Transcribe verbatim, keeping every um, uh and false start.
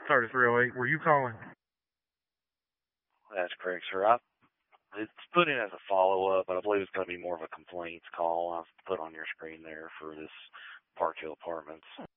Sardis three oh eight, were you calling? That's correct, sir. I, it's put in as a follow-up, but I believe it's going to be more of a complaints call I've put on your screen there for this Park Hill Apartments.